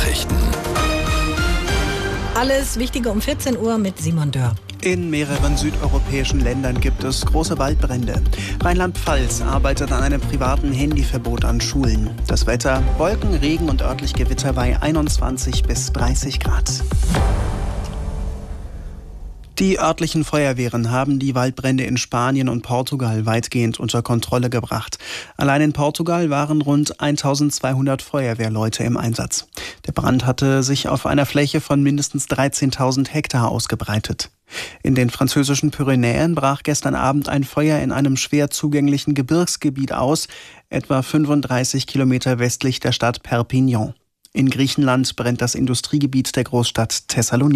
Nachrichten. Alles Wichtige um 14 Uhr mit Simon Dörr. In mehreren südeuropäischen Ländern gibt es große Waldbrände. Rheinland-Pfalz arbeitet an einem privaten Handyverbot an Schulen. Das Wetter: Wolken, Regen und örtlich Gewitter bei 21 bis 30 Grad. Die örtlichen Feuerwehren haben die Waldbrände in Spanien und Portugal weitgehend unter Kontrolle gebracht. Allein in Portugal waren rund 1200 Feuerwehrleute im Einsatz. Der Brand hatte sich auf einer Fläche von mindestens 13.000 Hektar ausgebreitet. In den französischen Pyrenäen brach gestern Abend ein Feuer in einem schwer zugänglichen Gebirgsgebiet aus, etwa 35 Kilometer westlich der Stadt Perpignan. In Griechenland brennt das Industriegebiet der Großstadt Thessaloniki.